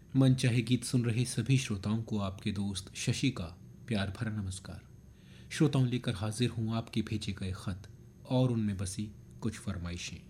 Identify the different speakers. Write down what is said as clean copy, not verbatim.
Speaker 1: मनचाहे गीत सुन रहे सभी श्रोताओं को आपके दोस्त शशि का प्यार भरा नमस्कार। श्रोताओं, लेकर हाजिर हूँ आपके भेजे गए खत और उनमें बसी कुछ फरमाइशें।